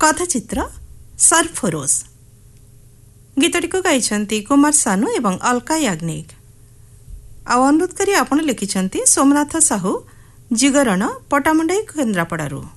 कथाचित्र सरफरोश। गीतटी को गाइछन्ति कुमार सानू एवं अलका याग्निक। अनुरोध करी आपण लिखिछन्ति सोमनाथ साहू जिगरण पटामुंडाई केन्द्रापड़ारू।